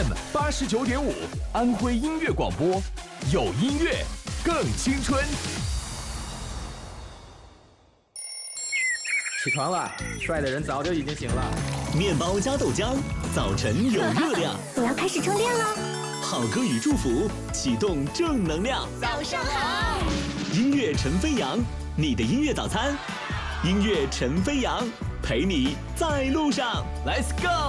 FM 89.5，安徽音乐广播，有音乐更青春。 起床了，帅的人早就已经醒了。 面包加豆浆，早晨有热量。 我要开始充电了。 好歌与祝福，启动正能量。 早上好， 音乐陈飞扬，你的音乐早餐。音乐陈飞扬，陪你在路上。 Let's go。